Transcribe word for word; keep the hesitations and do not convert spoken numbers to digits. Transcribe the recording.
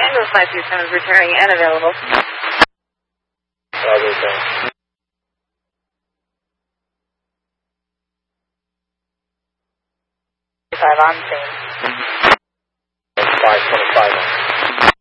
Tango five two seven is returning and available. Roger, thanks. five on scene. five twenty-five.